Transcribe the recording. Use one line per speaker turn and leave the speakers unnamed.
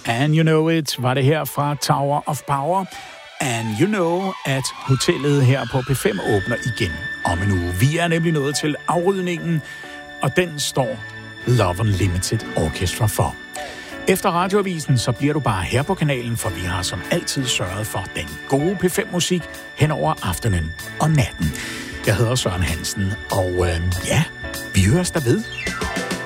And You Know It var det her fra Tower of Power. And you know, at hotellet her på P5 åbner igen om en uge. Vi er nemlig nået til afrydningen, og den står Love Unlimited Orchestra for. Efter radioavisen, så bliver du bare her på kanalen, for vi har som altid sørget for den gode P5-musik hen over aftenen og natten. Jeg hedder Søren Hansen, og vi høres der ved.